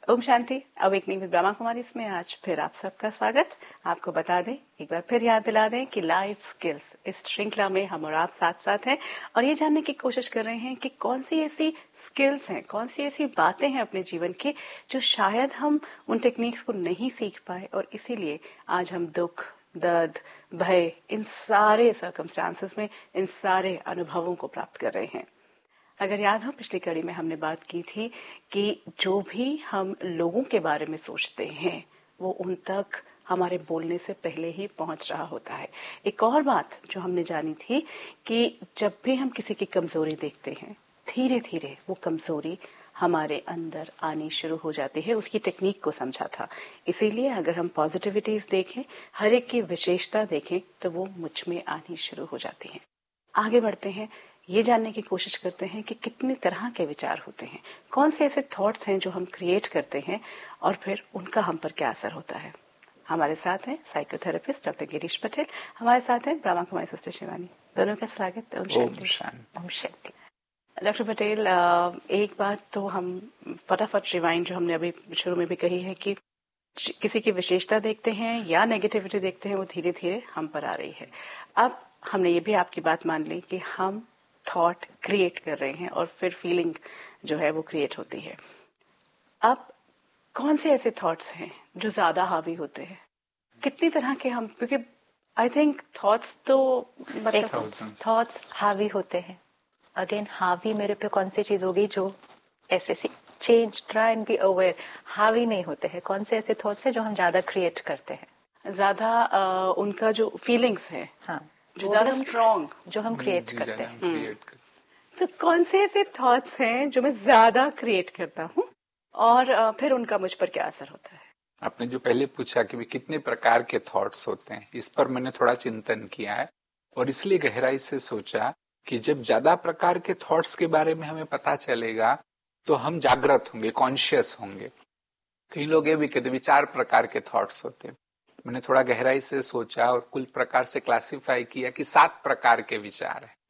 Om Shanti. Awakening with Brahma Kumari इसमें आज फिर आप सबका स्वागत। आपको बता दें, एक बार फिर याद दिला दें कि लाइफ स्किल्स इस श्रृंखला में हम और आप साथ साथ हैं और ये जानने की कोशिश कर रहे हैं कि कौन सी ऐसी स्किल्स हैं, कौन सी ऐसी बातें हैं अपने जीवन की जो शायद हम उन टेक्निक्स को नहीं सीख पाए और इसीलिए आज हम दुख, दर्द, भय, इन सारे सर्कमस्टांसेस में इन सारे अनुभवों को प्राप्त कर रहे हैं। अगर याद हो, पिछली कड़ी में हमने बात की थी कि जो भी हम लोगों के बारे में सोचते हैं वो उन तक हमारे बोलने से पहले ही पहुंच रहा होता है। एक और बात जो हमने जानी थी कि जब भी हम किसी की कमजोरी देखते हैं, धीरे धीरे वो कमजोरी हमारे अंदर आनी शुरू हो जाती है। उसकी टेक्निक को समझा था। इसीलिए अगर हम पॉजिटिविटीज देखें, हर एक की विशेषता देखें, तो वो मुझ में आनी शुरू हो जाती है। आगे बढ़ते हैं, ये जानने की कोशिश करते हैं कि कितने तरह के विचार होते हैं, कौन से ऐसे थॉट्स हैं जो हम क्रिएट करते हैं और फिर उनका हम पर क्या असर होता है। हमारे साथ हैं साइकोथेरेपिस्ट डॉक्टर गिरीश पटेल, हमारे साथ हैं ब्रह्मा कुमारी सिस्टर शिवानी। दोनों का स्वागत। ओम शांति। डॉक्टर पटेल, एक बात तो हम फटाफट रिवाइंड जो हमने अभी शुरू में भी कही है कि किसी की विशेषता देखते हैं या नेगेटिविटी देखते हैं, वो धीरे धीरे हम पर आ रही है। अब हमने ये भी आपकी बात मान ली कि हम थॉट क्रिएट कर रहे हैं और फिर फीलिंग जो है वो क्रिएट होती है। अब कौन से ऐसे थॉट्स हैं जो ज्यादा हावी होते हैं? कितनी तरह के हम, क्योंकि आई थिंक थॉट्स तो मतलब थॉट्स हावी होते हैं। अगेन हावी मेरे पे कौन सी चीज होगी जो ऐसे change, try and be aware. हावी नहीं होते हैं। कौन से ऐसे थॉट्स हैं जो हम ज्यादा क्रिएट करते हैं, ज्यादा उनका जो फीलिंग्स है, हाँ, जो ज्यादा स्ट्रॉन्ग जो हम क्रिएट करते हैं। तो कौन से ऐसे थॉट्स हैं जो मैं ज्यादा क्रिएट करता हूँ और फिर उनका मुझ पर क्या असर होता है? आपने जो पहले पूछा कि कितने प्रकार के थॉट्स होते हैं, इस पर मैंने थोड़ा चिंतन किया है और इसलिए गहराई से सोचा कि जब ज्यादा प्रकार के थॉट्स के बारे में हमें पता चलेगा तो हम जागृत होंगे, कॉन्शियस होंगे। कई लोग ये भी कहते हैं 4 प्रकार के थॉट्स होते हैं। मैंने थोड़ा गहराई से सोचा और कुल प्रकार से क्लासिफाई किया कि 7 प्रकार के विचार है।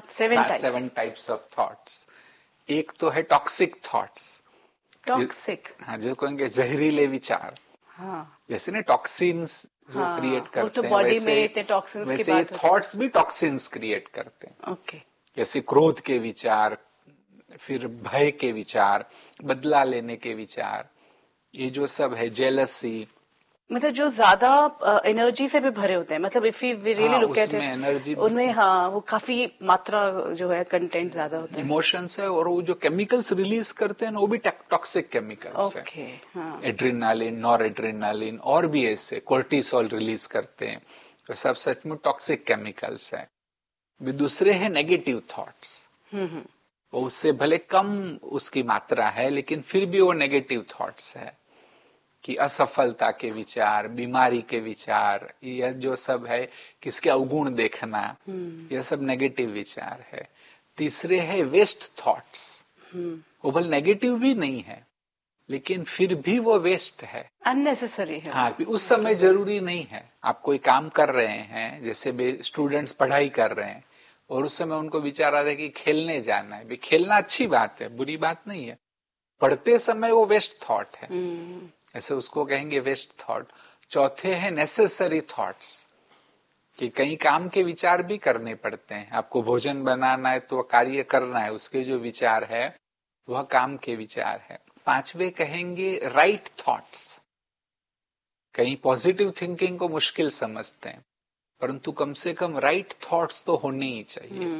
7 टाइप्स ऑफ थॉट्स। एक तो है टॉक्सिक थॉट्स। टॉक्सिक, हाँ, जो कहेंगे जहरीले विचार। हाँ, जैसे ना टॉक्सिन्स जो क्रिएट करते वो तो हैं, बॉडी में इतने टॉक्सिन्स की वैसे बात थॉट्स भी टॉक्सिन्स क्रिएट करते हैं। ओके। जैसे क्रोध के विचार, फिर भय के विचार, बदला लेने के विचार, ये जो सब है, जेलसी, मतलब जो ज्यादा एनर्जी से भी भरे होते हैं। मतलब if we really look at it, energy उनमें हाँ वो काफी मात्रा जो है कंटेंट ज्यादा होता है, इमोशंस है। और वो जो केमिकल्स रिलीज करते हैं ना, वो भी टॉक्सिक केमिकल्स है। ओके, हाँ। एड्रेनालिन, नॉर एड्रेनालिन और भी ऐसे कोर्टिसोल रिलीज करते हैं, तो सब सच में टॉक्सिक केमिकल्स है। भी दूसरे है नेगेटिव थॉट्स। वो उससे भले कम उसकी मात्रा है लेकिन फिर भी वो नेगेटिव थॉट्स है कि असफलता के विचार, बीमारी के विचार, यह जो सब है, किसके अवगुण देखना, यह सब नेगेटिव विचार है। तीसरे है वेस्ट थॉट्स। वो भले नेगेटिव भी नहीं है लेकिन फिर भी वो वेस्ट है, अननेसेसरी है। हाँ, उस समय जरूरी नहीं है। आप कोई काम कर रहे हैं, जैसे स्टूडेंट्स पढ़ाई कर रहे हैं और उस समय उनको विचार आता है कि खेलने जाना है। भी खेलना अच्छी बात है, बुरी बात नहीं है। पढ़ते समय वो वेस्ट थॉट है, ऐसे उसको कहेंगे वेस्ट थॉट। चौथे है नेसेसरी थॉट्स, कि कई काम के विचार भी करने पड़ते हैं। आपको भोजन बनाना है तो कार्य करना है, उसके जो विचार है वह काम के विचार है। 5वें कहेंगे राइट थॉट्स। कहीं पॉजिटिव थिंकिंग को मुश्किल समझते हैं, परंतु कम से कम राइट थॉट्स तो होने ही चाहिए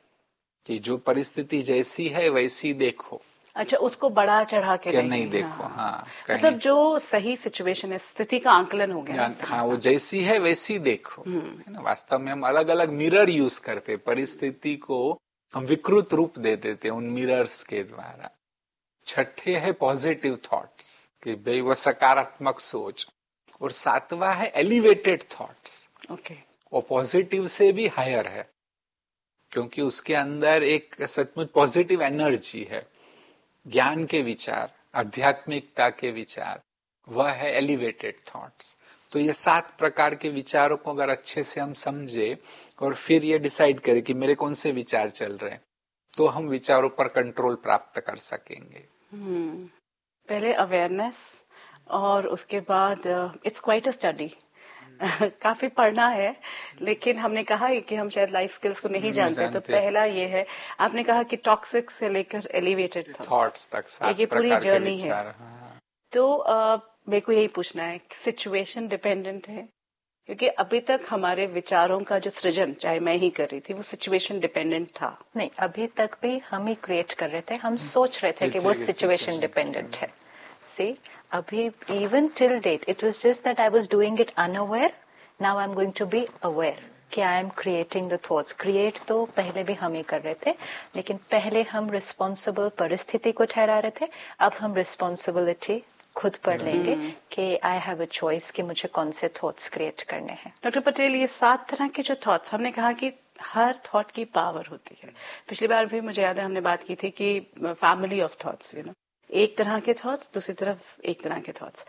कि जो परिस्थिति जैसी है वैसी देखो। अच्छा, उसको बढ़ा चढ़ा के नहीं देखो, हाँ, मतलब जो सही सिचुएशन है, स्थिति का आंकलन हो गया। हाँ, वो जैसी है वैसी देखो, है ना। वास्तव में हम अलग अलग मिरर यूज करते, परिस्थिति को हम विकृत रूप दे देते उन मिरर्स के द्वारा। 6ठे है पॉजिटिव थॉट्स, कि भाई वो सकारात्मक सोच। और 7वां है एलिवेटेड थॉट्स। ओके। वो पॉजिटिव से भी हायर है, क्योंकि उसके अंदर एक सचमुच पॉजिटिव एनर्जी है। ज्ञान के विचार, आध्यात्मिकता के विचार, वह है एलिवेटेड थॉट्स। तो ये 7 प्रकार के विचारों को अगर अच्छे से हम समझे और फिर ये डिसाइड करें कि मेरे कौन से विचार चल रहे हैं, तो हम विचारों पर कंट्रोल प्राप्त कर सकेंगे। पहले अवेयरनेस और उसके बाद इट्स क्वाइट अ स्टडी काफी पढ़ना है, लेकिन हमने कहा है कि हम शायद लाइफ स्किल्स को नहीं जानते। तो पहला ये है, आपने कहा कि टॉक्सिक से लेकर एलिवेटेड थॉट्स तक ये पूरी जर्नी है। तो मेरे को यही पूछना है, सिचुएशन डिपेंडेंट है? क्योंकि अभी तक हमारे विचारों का जो सृजन, चाहे मैं ही कर रही थी, वो सिचुएशन डिपेंडेंट था। नहीं, अभी तक भी हम ही क्रिएट कर रहे थे, हम सोच रहे थे कि वो सिचुएशन डिपेंडेंट है। See, अभी even till date, it was just that I was doing it unaware. Now I'm going to be aware कि I am creating the thoughts. Create तो पहले भी हम ही कर रहे थे, लेकिन पहले हम responsible परिस्थिति को ठहरा रहे थे, अब हम responsibility खुद पर लेंगे कि I have a choice कि मुझे कौन से thoughts create करने हैं। डॉक्टर पटेल, ये 7 तरह के जो थॉट्स, हमने कहा कि हर थॉट की पावर होती है। पिछली बार भी मुझे याद है हमने बात की थी कि फैमिली ऑफ थॉट्स, एक तरह के थॉट्स, दूसरी तरफ एक तरह के थॉट्स।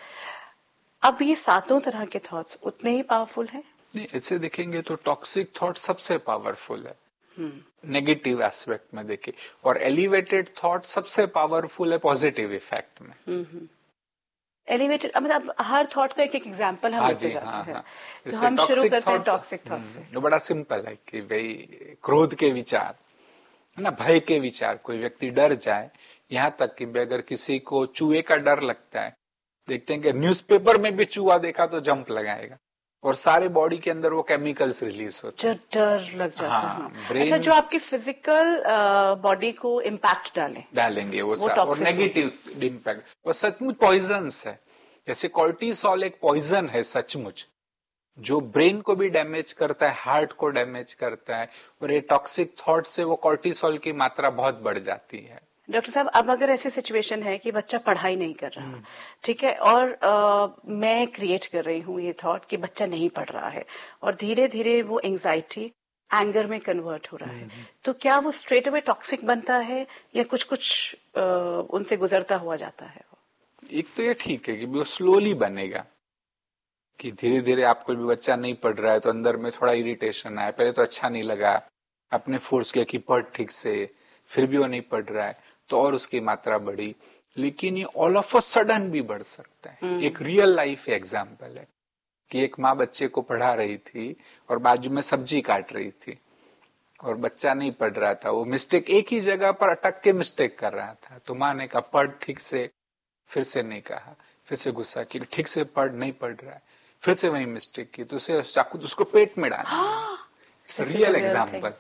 अब ये 7 तरह के थॉट्स उतने ही पावरफुल हैं? नहीं, ऐसे देखेंगे तो टॉक्सिक थॉट सबसे पावरफुल है नेगेटिव एस्पेक्ट में देखिए, और एलिवेटेड थॉट सबसे पावरफुल है पॉजिटिव इफेक्ट में। एलिवेटेड मतलब हर थॉट का एक एग्जांपल हम लेते जाते हैं। तो हम शुरू करते हैं टॉक्सिक थॉट से। तो बड़ा सिंपल है कि भाई क्रोध के विचार है ना, भय के विचार, कोई व्यक्ति डर जाए, यहाँ तक कि अगर किसी को चूहे का डर लगता है, देखते हैं कि न्यूज़पेपर में भी चूहा देखा तो जंप लगाएगा, और सारे बॉडी के अंदर वो केमिकल्स रिलीज होते हैं, डर लग जाता है। अच्छा, जो आपकी फिजिकल बॉडी को इम्पैक्ट डालेंगे वो और नेगेटिव इम्पैक्ट, वो सचमुच पॉइजन्स है। जैसे कॉर्टिसोल एक पॉइजन है सचमुच, जो ब्रेन को भी डैमेज करता है, हार्ट को डैमेज करता है, और ये टॉक्सिक थॉट से वो कॉर्टिसोल की मात्रा बहुत बढ़ जाती है। डॉक्टर साहब, अब अगर ऐसी सिचुएशन है कि बच्चा पढ़ाई नहीं कर रहा, ठीक है, और मैं क्रिएट कर रही हूँ ये थॉट कि बच्चा नहीं पढ़ रहा है, और धीरे धीरे वो एंजाइटी एंगर में कन्वर्ट हो रहा है, तो क्या वो स्ट्रेट अवे टॉक्सिक बनता है या कुछ कुछ उनसे गुजरता हुआ जाता है? एक तो ये ठीक है कि वो स्लोली बनेगा, कि धीरे धीरे आपको भी बच्चा नहीं पढ़ रहा है तो अंदर में थोड़ा इरिटेशन आया, पहले तो अच्छा नहीं लगा, आपने फोर्स किया कि पढ़ ठीक से, फिर भी वो नहीं पढ़ रहा है तो और उसकी मात्रा बढ़ी। लेकिन ये ऑल ऑफ अ सडन भी बढ़ सकता है। एक रियल लाइफ एग्जांपल है कि एक माँ बच्चे को पढ़ा रही थी और बाजू में सब्जी काट रही थी, और बच्चा नहीं पढ़ रहा था, वो मिस्टेक एक ही जगह पर अटक के मिस्टेक कर रहा था, तो माँ ने कहा पढ़ ठीक से, फिर से नहीं कहा, फिर से गुस्सा कि ठीक से पढ़, नहीं पढ़ रहा है, फिर से वही मिस्टेक की, तो उसे चाकू उसको पेट में डाला। It's real example.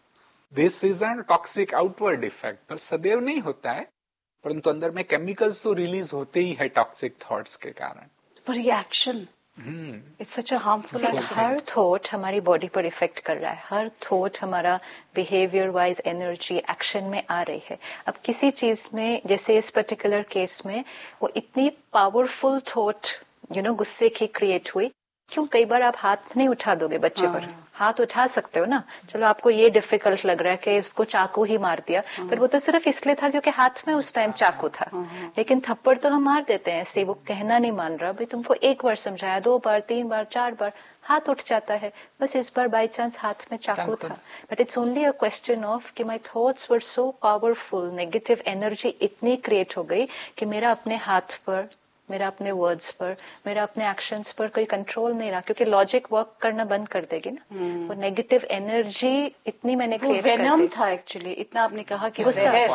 This is an toxic outward effect, पर सदैव नहीं होता है, परंतु अंदर में केमिकल्स तो रिलीज होते ही है टॉक्सिक थॉट्स के कारण। पर ये action it's such a harmful. Her thought हमारी बॉडी पर इफेक्ट कर रहा है, हर थॉट हमारा बिहेवियर वाइज एनर्जी एक्शन में आ रही है। अब किसी चीज में, जैसे इस पर्टिकुलर केस में वो इतनी पावरफुल थॉट गुस्से की क्रिएट हुई, क्यों कई बार आप हाथ नहीं उठा दोगे बच्चे पर, हाथ उठा सकते हो ना, चलो आपको ये डिफिकल्ट लग रहा है कि उसको चाकू ही मार दिया, पर वो तो सिर्फ इसलिए था क्योंकि हाथ में उस टाइम चाकू था, लेकिन थप्पड़ तो हम मार देते हैं ऐसे, वो कहना नहीं मान रहा, भाई तुमको 1 बार समझाया, 2 बार 3 बार 4 बार, हाथ उठ जाता है, बस इस बार बाई चांस हाथ में चाकू था। But it's only a question of कि my thoughts were so powerful, negative energy इतनी क्रिएट हो गई कि मेरा अपने हाथ पर, मेरा अपने वर्ड्स पर, मेरा अपने एक्शंस पर कोई कंट्रोल नहीं रहा, क्योंकि लॉजिक वर्क करना बंद कर देगी ना। वो नेगेटिव एनर्जी इतनी मैंने क्रिएट कर दी। वेनम था एक्चुअली, इतना आपने कहा कि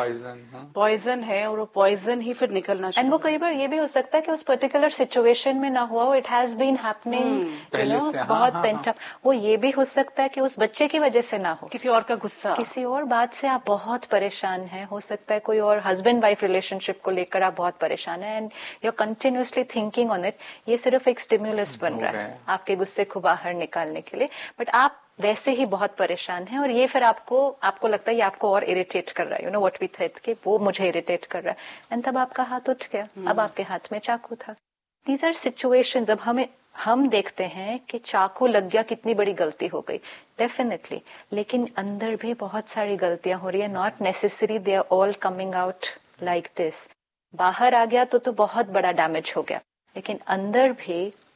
पॉइजन है, और वो पॉइजन ही फिर निकलना शुरू। एंड वो कई बार ये भी हो सकता है कि उस पर्टिकुलर सिचुएशन में ना हुआ हो, इट हैज बीन हैपनिंग बहुत पेंट अप। वो ये भी हो सकता है कि उस बच्चे की वजह से ना हो, किसी और का गुस्सा, किसी और बात से आप बहुत परेशान हैं, हो सकता है कोई और हस्बैंड वाइफ रिलेशनशिप को लेकर आप बहुत परेशान हैं, and you are continuously thinking on it. ये सिर्फ एक स्टिम्युलस बन रहा है आपके गुस्से को बाहर निकालने के लिए, बट आप वैसे ही बहुत परेशान हैं, और ये फिर आपको लगता है ये आपको और इरिटेट कर रहा है, व्हाट वी थॉट कि वो मुझे इरिटेट कर रहा है, एंड तब आपका हाथ उठ गया, अब आपके हाथ में चाकू था। These are situations. अब हम देखते हैं कि चाकू लग गया, कितनी बड़ी गलती हो गई, डेफिनेटली, लेकिन अंदर भी बहुत सारी गलतियां हो रही है, not necessary they are all coming out like this. बाहर आ गया तो बहुत बड़ा डैमेज हो गया, लेकिन अंदर भी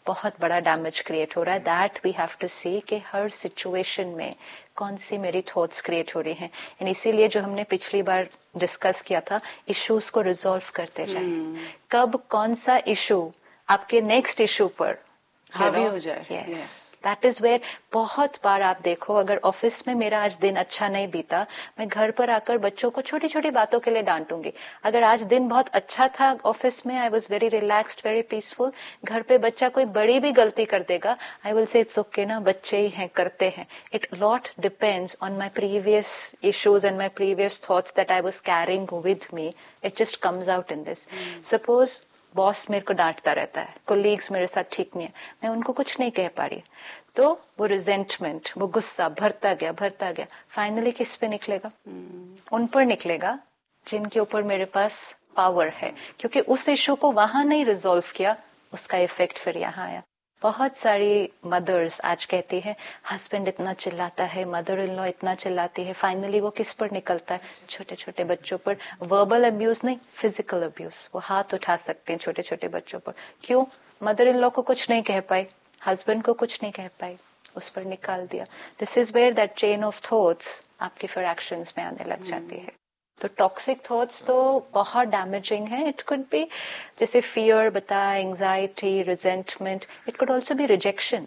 बहुत बड़ा डैमेज क्रिएट हो रहा है. दैट वी हैव टू सी कि हर सिचुएशन में कौन सी मेरी थॉट्स क्रिएट हो रही हैं. एंड इसीलिए जो हमने पिछली बार डिस्कस किया था, इश्यूज को रिजॉल्व करते जाए. कब कौन सा इशू आपके नेक्स्ट इशू पर हावी हो जाए. Yes. दैट इज वेयर बहुत बार आप देखो, अगर ऑफिस में मेरा आज दिन अच्छा नहीं बीता, मैं घर पर आकर बच्चों को छोटी छोटी बातों के लिए डांटूंगी. अगर आज दिन बहुत अच्छा था ऑफिस में, I was very relaxed, very peaceful, घर पे बच्चा कोई बड़ी भी गलती कर देगा, I will say it's okay ना, बच्चे ही हैं, करते हैं. It lot depends on my previous issues and my previous thoughts that I was carrying with me. It just comes out in this. Suppose boss मेरे को डांटता रहता है, कोलीग्स मेरे साथ ठीक नहीं है, मैं उनको कुछ नहीं कह पा रही, तो वो रिजेंटमेंट, वो गुस्सा भरता गया. फाइनली किस पे निकलेगा? उन पर निकलेगा जिनके ऊपर मेरे पास पावर है, क्योंकि उस इशू को वहां नहीं रिजॉल्व किया, उसका इफेक्ट फिर यहाँ आया. बहुत सारी मदर्स आज कहती है हस्बैंड इतना चिल्लाता है, मदर इन लॉ इतना चिल्लाती है. फाइनली वो किस पर निकलता है? छोटे छोटे बच्चों पर. वर्बल अब्यूज नहीं, फिजिकल अब्यूज. वो हाथ उठा सकते हैं छोटे छोटे बच्चों पर. क्यों? मदर इन लॉ को कुछ नहीं कह पाई, हस्बैंड को कुछ नहीं कह पाई, उस पर निकाल दिया. This is where that chain of thoughts आपके फिर एक्शंस में आने लग जाती है. तो टॉक्सिक थॉट्स तो बहुत डैमेजिंग है. इट कुड बी जैसे फियर बताया, anxiety, resentment. It could also be rejection.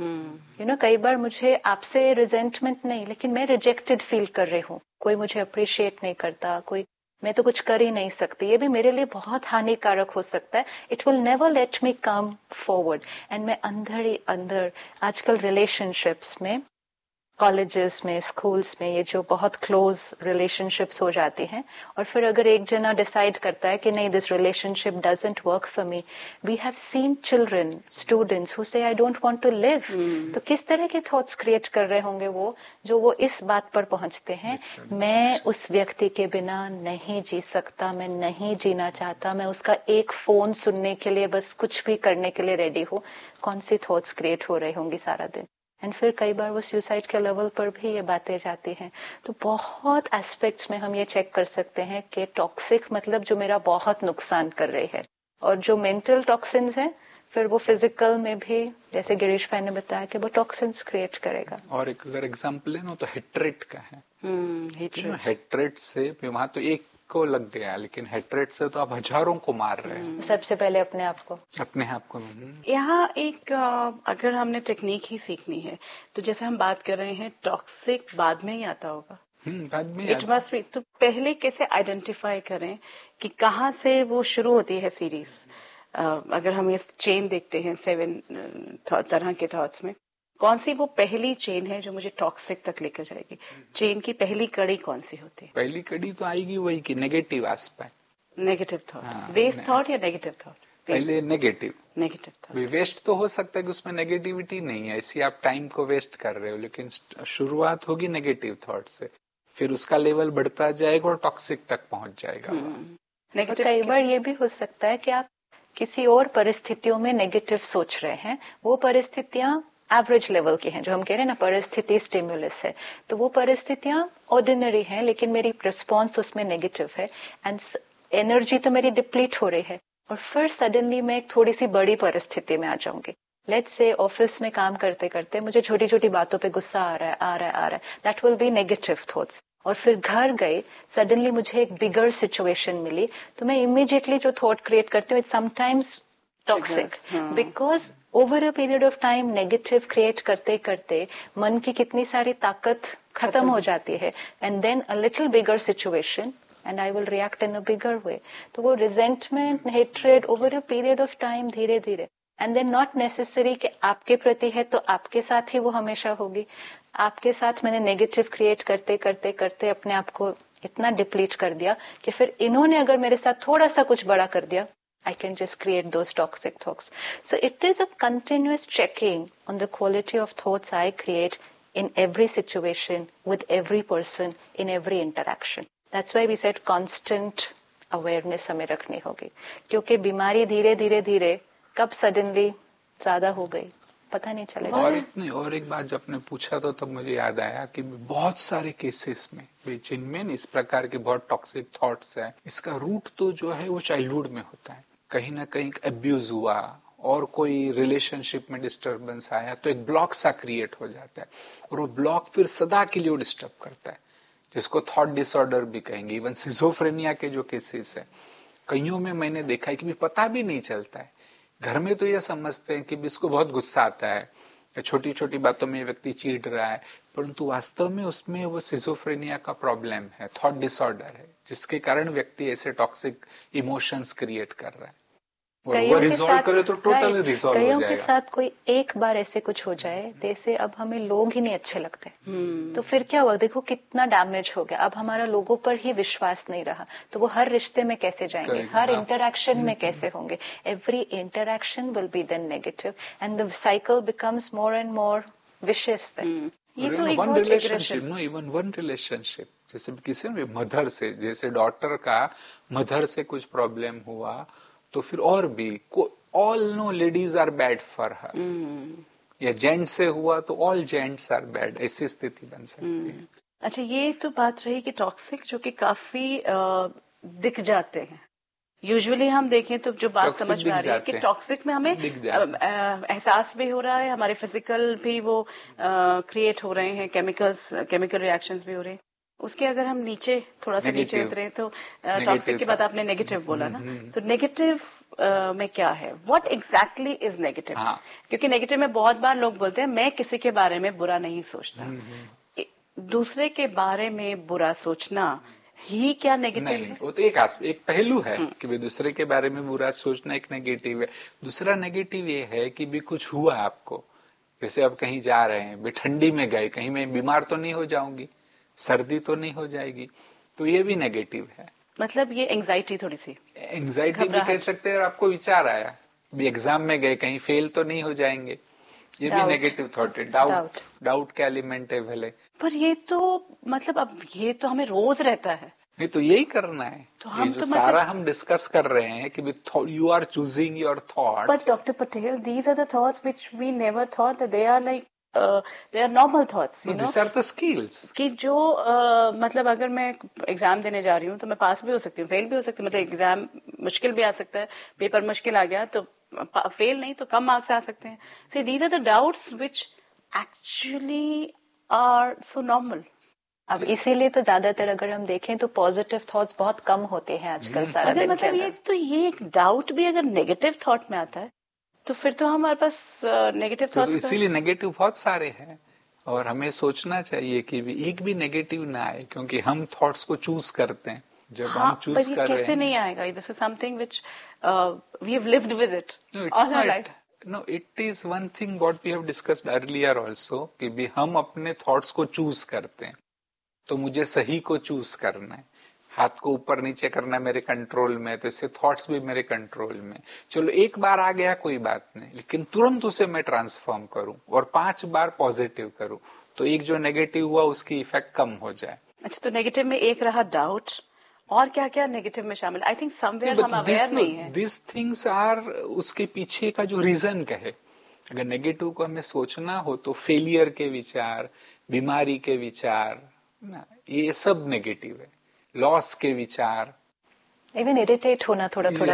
You know, कई बार मुझे आपसे रिजेंटमेंट नहीं, लेकिन मैं रिजेक्टेड फील कर रही हूँ, कोई मुझे अप्रिशिएट नहीं करता, कोई, मैं तो कुछ कर ही नहीं सकती. ये भी मेरे लिए बहुत हानिकारक हो सकता है. It will never let me come forward. And मैं अंदर ही अंदर, आजकल रिलेशनशिप्स में, कॉलेजेस में, स्कूल्स में, ये जो बहुत क्लोज रिलेशनशिप्स हो जाती हैं, और फिर अगर एक जना डिसाइड करता है कि नहीं, this relationship doesn't work for me, we have seen children, students who से I don't want to live. तो किस तरह के थॉट्स क्रिएट कर रहे होंगे वो, जो वो इस बात पर पहुंचते हैं, मैं उस व्यक्ति के बिना नहीं जी सकता, मैं नहीं जीना चाहता, मैं उसका एक फोन सुनने के लिए, बस कुछ भी करने के लिए रेडी हूँ. कौन सी थॉट्स क्रिएट हो रही होंगी सारा दिन. एंड फिर कई बार वो सुसाइड के लेवल पर भी ये बातें जाती हैं. तो बहुत एस्पेक्ट्स में हम ये चेक कर सकते हैं कि टॉक्सिक मतलब जो मेरा बहुत नुकसान कर रही है, और जो मेंटल टॉक्सिन्स हैं फिर वो फिजिकल में भी, जैसे गिरीश भाई ने बताया कि वो टॉक्सिन्स क्रिएट करेगा. और एक अगर एग्जाम्पल है ना, तो हेट्रेट का है. हेट्रेट से वहां तो एक को लग गया, लेकिन हेट्रेट से तो आप हजारों को मार रहे हैं. सबसे पहले अपने आप को. यहाँ एक अगर हमने टेक्निक ही सीखनी है, तो जैसे हम बात कर रहे हैं, टॉक्सिक बाद में ही आता होगा. बाद में इट मस्ट बी. तो पहले कैसे आइडेंटिफाई करें कि कहाँ से वो शुरू होती है सीरीज. अगर हम ये चेन देखते हैं 7 तरह के थॉट्स में, कौन सी वो पहली चेन है जो मुझे टॉक्सिक तक लेकर जाएगी? चेन की पहली कड़ी कौन सी होती है? पहली कड़ी तो आएगी वही की negative aspect, negative thought. Waste thought या नेगेटिव थॉट? पहले नेगेटिव थॉट. वेस्ट तो हो सकता है कि उसमें नेगेटिविटी नहीं है, इसी आप टाइम को वेस्ट कर रहे हो, लेकिन शुरुआत होगी नेगेटिव थॉट से, फिर उसका लेवल बढ़ता जाएगा और टॉक्सिक तक पहुंच जाएगा. कई बार ये भी हो सकता है कि आप किसी और परिस्थितियों में नेगेटिव सोच रहे हैं, वो परिस्थितियां एवरेज लेवल की हैं, जो हम कह रहे हैं ना, परिस्थिति स्टिमुलस है, तो वो परिस्थितियां ऑर्डिनरी हैं, लेकिन मेरी रिस्पॉन्स उसमें नेगेटिव है, एंड एनर्जी तो मेरी डिप्लीट हो रही है, और फिर सडनली मैं एक थोड़ी सी बड़ी परिस्थिति में आ जाऊंगी. लेट्स से ऑफिस में काम करते करते मुझे छोटी छोटी बातों पे गुस्सा आ रहा है, that will be negative thoughts. और फिर घर गए, सडनली मुझे एक बिगर सिचुएशन मिली, तो मैं इमीडिएटली जो थॉट क्रिएट करती हूँ, it's sometimes toxic, because over a period of time negative create करते करते मन की कितनी सारी ताकत खत्म हो जाती है, and then a little bigger situation and I will react in अ बिगर वे. तो वो resentment, hatred over a period of time धीरे धीरे, एंड देन नॉट नेसेसरी कि आपके प्रति है तो आपके साथ ही वो हमेशा होगी. आपके साथ मैंने नेगेटिव क्रिएट करते करते करते अपने आप को इतना डिप्लीट कर दिया कि फिर इन्होंने अगर मेरे साथ थोड़ा सा कुछ बड़ा कर दिया, I can just create those toxic thoughts. So it is a continuous checking on the quality of thoughts I create in every situation, with every person, in every interaction. That's why we said constant awareness हमें रखनी होगी, क्योंकि बीमारी धीरे धीरे धीरे कब suddenly ज्यादा हो गई पता नहीं चलेगा. और एक बात जब आपने पूछा तो तब मुझे याद आया कि बहुत सारे केसेस में जिनमें इस प्रकार के बहुत टॉक्सिक थॉट्स है, इसका रूट तो जो है वो चाइल्डहुड में होता है. कहीं ना कहीं अब्यूज हुआ, और कोई रिलेशनशिप में डिस्टरबेंस आया तो एक ब्लॉक सा क्रिएट हो जाता है, और वो ब्लॉक फिर सदा के लिए डिस्टर्ब करता है, जिसको थॉट डिसऑर्डर भी कहेंगे। इवन सिजोफ्रेनिया के जो केसेस है, कईयों में मैंने देखा है कि भी पता भी नहीं चलता है। घर में तो ये समझते हैं कि भी इसको बहुत गुस्सा आता है, छोटी छोटी बातों में व्यक्ति चीड़ रहा है, परंतु वास्तव में उसमें वो सिजोफ्रेनिया का प्रॉब्लम है, थॉट डिसऑर्डर है, जिसके कारण व्यक्ति ऐसे टॉक्सिक इमोशंस क्रिएट कर रहा है। और वो रिजॉल्व करे तो टोटली रिजॉल्व हो जाएगा। कईयों के साथ कोई एक बार ऐसे कुछ हो जाए, जैसे अब हमें लोग ही नहीं अच्छे लगते, तो फिर क्या हुआ, देखो कितना डैमेज हो गया। अब हमारा लोगों पर ही विश्वास नहीं रहा, तो वो हर रिश्ते में कैसे जाएंगे, हर इंटरैक्शन में कैसे होंगे। Every interaction will be then negative and the cycle becomes more and more vicious. ये तो एक one relationship, no even one relationship, जैसे किसी भी मदर से, जैसे डॉटर का मदर से कुछ प्रॉब्लम हुआ तो फिर और भी all know ladies are bad for her, या जेंट्स से हुआ तो ऑल जेंट्स आर बैड, ऐसी स्थिति बन सकती है। अच्छा, ये तो बात रही कि टॉक्सिक जो कि काफी दिख जाते हैं। यूजुअली हम देखें तो जो बात समझ में आ रही है कि टॉक्सिक में हमें एहसास भी हो रहा है, हमारे फिजिकल भी वो क्रिएट हो रहे हैं, केमिकल रिएक्शंस भी हो रहे हैं। उसके अगर हम नीचे थोड़ा सा नीचे उतरे तो टॉक्सिक के बाद आपने नेगेटिव बोला ना, तो नेगेटिव में क्या है, व्हाट एग्जैक्टली इज नेगेटिव? क्योंकि नेगेटिव में बहुत बार लोग बोलते हैं मैं किसी के बारे में बुरा नहीं सोचता। दूसरे के बारे में बुरा सोचना ही क्या नेगेटिव है? वो तो एक पहलू है कि भी दूसरे के बारे में बुरा सोचना एक नेगेटिव है। दूसरा नेगेटिव ये है कि भी कुछ हुआ आपको, जैसे आप कहीं जा रहे हैं, भी ठंडी में गए, कहीं मैं बीमार तो नहीं हो जाऊंगी, सर्दी तो नहीं हो जाएगी, तो ये भी नेगेटिव है। मतलब ये एंजाइटी, थोड़ी सी एंजाइटी भी कह सकते हैं। और आपको विचार आया भी एग्जाम में गए, कहीं फेल तो नहीं हो जाएंगे, ये भी नेगेटिव थॉट है। डाउट का एलिमेंट है भले, पर ये तो मतलब अब ये तो हमें रोज रहता है। नहीं तो यही करना है। तो हम तो सारा हम डिस्कस कर रहे हैं कि you are choosing your thoughts. But doctor Patel, these are the thoughts which we never thought that they are like they are normal thoughts, you know. These are the skills. कि जो मतलब अगर मैं एग्जाम देने जा रही हूँ तो मैं पास भी हो सकती हूँ, फेल भी हो सकती हूँ, मतलब एग्जाम मुश्किल भी आ सकता है, पेपर मुश्किल आ गया तो फेल नहीं तो कम मार्क्स आ सकते हैं। See, these are the doubts which actually are so normal. अब इसीलिए तो ज्यादातर अगर हम देखें तो पॉजिटिव थॉट्स बहुत कम होते हैं आजकल सारा दिन। मतलब ये एक डाउट भी अगर नेगेटिव थॉट में आता है तो फिर तो हमारे पास नेगेटिव थॉट्स, तो इसीलिए नेगेटिव बहुत सारे हैं और हमें सोचना चाहिए कि भी एक भी नेगेटिव ना आए, क्योंकि हम थॉट्स को चूज करते हैं। जब हम चूज कर रहे हैं, कैसे नहीं आएगा? This is something which we have lived with it all our life. No, it is one thing what we have discussed earlier also कि भी हम अपने थॉट्स को चूज करते हैं। तो मुझे सही को चूज करना है, हाथ को ऊपर नीचे करना मेरे कंट्रोल में, तो इससे थॉट्स भी मेरे कंट्रोल में। चलो एक बार आ गया कोई बात नहीं, लेकिन तुरंत उसे मैं ट्रांसफॉर्म करूं और 5 बार पॉजिटिव करूं, तो एक जो नेगेटिव हुआ उसकी इफेक्ट कम हो जाए। अच्छा, तो नेगेटिव में एक रहा डाउट, और क्या क्या नेगेटिव में शामिल? आई थिंक समवेयर हम अवेयर नहीं है। दिस थिंग्स आर उसके पीछे का जो रीजन कहे। अगर नेगेटिव को हमें सोचना हो तो फेलियर के विचार, बीमारी के विचार ना, ये सब नेगेटिव है। लॉस के विचार, इवन इरिटेट होना थोड़ा थोड़ा,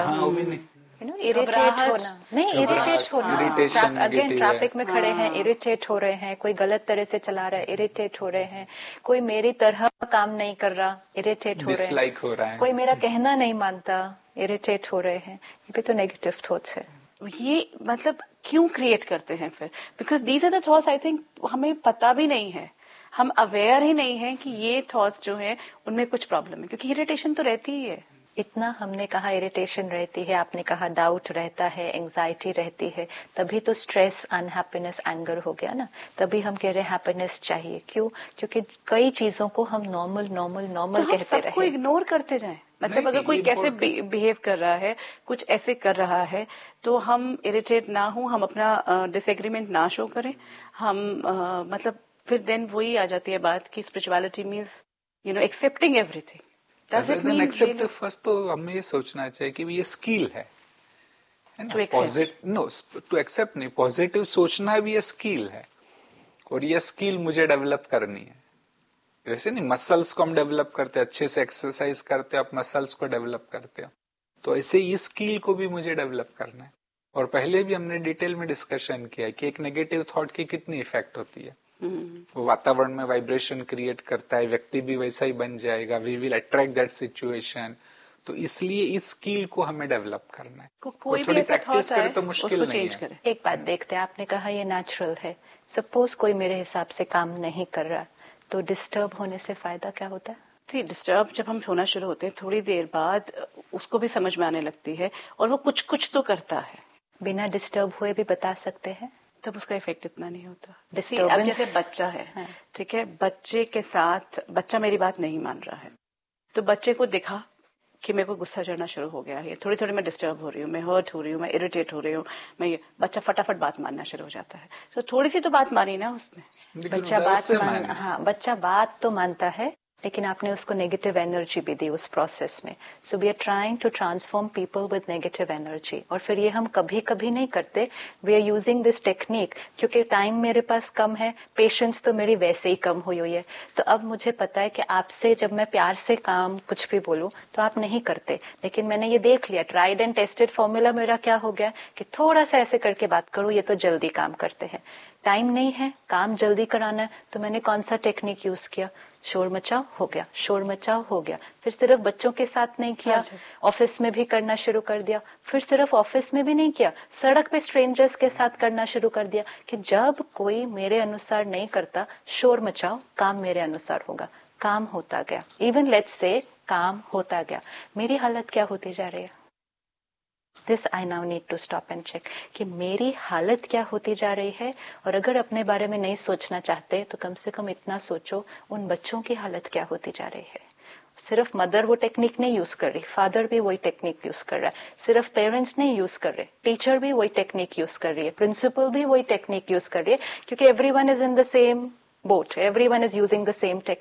इरिटेट होना नहीं, इरिटेट होना, अगेन ट्रैफिक में खड़े हैं इरिटेट हो रहे हैं, कोई गलत तरह से चला रहा है इरिटेट हो रहे हैं, कोई मेरी तरह काम नहीं कर रहा इरिटेट हो रहे हैं, हो रहा है, कोई मेरा कहना नहीं मानता इरिटेट हो रहे हैं। ये भी तो नेगेटिव थॉट्स है। ये मतलब क्यों क्रिएट करते हैं फिर? Because these are the thoughts, I think हमें पता भी नहीं है, हम अवेयर ही नहीं है कि ये थॉट्स जो है उनमें कुछ प्रॉब्लम है, क्योंकि इरिटेशन तो रहती ही है। इतना हमने कहा इरिटेशन रहती है, आपने कहा डाउट रहता है, एंजाइटी रहती है, तभी तो स्ट्रेस, अनहैप्पीनेस, एंगर हो गया ना। तभी हम कह रहे हैं हैप्पीनेस चाहिए। क्यों? क्योंकि कई चीजों को हम नॉर्मल नॉर्मल नॉर्मल कहते रहे, सबको इग्नोर करते जाएं। मतलब अगर कोई कैसे बिहेव कर रहा है, कुछ ऐसे कर रहा है, तो हम इरिटेट ना हो, हम अपना डिसएग्रीमेंट ना शो करें, हम मतलब फिर देन वही आ जाती है बात कि spirituality means accepting everything. Accept first तो हमें ये सोचना चाहिए कि ये स्किल है ना, टू एक्सेप्ट नहीं, पॉजिटिव सोचना भी ये स्किल है और ये स्किल मुझे डेवलप करनी है। जैसे नहीं मसल्स को हम डेवलप करते हैं, अच्छे से एक्सरसाइज करते हैं, आप मसल्स को डेवलप करते हो, तो ऐसे ये स्किल को भी मुझे डेवलप करना है। और पहले भी हमने डिटेल में डिस्कशन किया कि एक नेगेटिव थॉट की कितनी इफेक्ट होती है। वो वातावरण में वाइब्रेशन क्रिएट करता है, व्यक्ति भी वैसा ही बन जाएगा, we will attract that situation. तो इसलिए इस स्किल को हमें डेवलप करना है। कोई थोड़ी प्रैक्टिस करे तो मुश्किल नहीं है। एक बात देखते हैं, आपने कहा ये नेचुरल है। सपोज कोई मेरे हिसाब से काम नहीं कर रहा, तो डिस्टर्ब होने से फायदा क्या होता है? डिस्टर्ब जब हम होना शुरू होते हैं, थोड़ी देर बाद उसको भी समझ में आने लगती है और वो कुछ कुछ तो करता है। बिना डिस्टर्ब हुए भी बता सकते हैं, तब उसका इफेक्ट इतना नहीं होता। डिस्टर्बेंस, अब जैसे बच्चा है, ठीक है, बच्चे के साथ बच्चा मेरी बात नहीं मान रहा है, तो बच्चे को दिखा कि मेरे को गुस्सा चढ़ना शुरू हो गया है, थोड़ी थोड़ी मैं डिस्टर्ब हो रही हूँ, मैं हर्ट हो रही हूँ, मैं इरिटेट हो रही हूँ, बच्चा फटाफट बात मानना शुरू हो जाता है। तो थोड़ी सी तो बात मानी ना उसने। बच्चा बात तो मानता है, लेकिन आपने उसको नेगेटिव एनर्जी भी दी उस प्रोसेस में। So we are trying to transform people with negative energy. और फिर ये हम कभी कभी नहीं करते, we are using this technique, क्योंकि टाइम मेरे पास कम है, पेशेंस तो मेरी वैसे ही कम हुई है। तो अब मुझे पता है कि आपसे जब मैं प्यार से काम कुछ भी बोलूं तो आप नहीं करते, लेकिन मैंने ये देख लिया, ट्राइड एंड टेस्टेड फॉर्मूला मेरा क्या हो गया कि थोड़ा सा ऐसे करके बात करो, ये तो जल्दी काम करते हैं। टाइम नहीं है, काम जल्दी कराना है, तो मैंने कौन सा टेक्निक यूज किया? शोर मचाओ हो गया, शोर मचाओ हो गया। फिर सिर्फ बच्चों के साथ नहीं किया, ऑफिस में भी करना शुरू कर दिया। फिर सिर्फ ऑफिस में भी नहीं किया, सड़क पे स्ट्रेंजर्स के साथ करना शुरू कर दिया कि जब कोई मेरे अनुसार नहीं करता, शोर मचाओ, काम मेरे अनुसार होगा। काम होता गया, इवन लेट्स से काम होता गया। मेरी हालत क्या होती जा रही है? This I now need to stop and check कि मेरी हालत क्या होती जा रही है। और अगर अपने बारे में नहीं सोचना चाहते तो कम से कम इतना सोचो, उन बच्चों की हालत क्या होती जा रही है। सिर्फ मदर वो टेक्निक नहीं यूज कर रही, फादर भी वही टेक्निक यूज कर रहा है। सिर्फ पेरेंट्स नहीं यूज कर रहे, टीचर भी वही टेक्निक यूज कर रही है, प्रिंसिपल भी वही टेक्निक यूज कर रही है, क्योंकि everyone is in the same boat, everyone is using the same technique.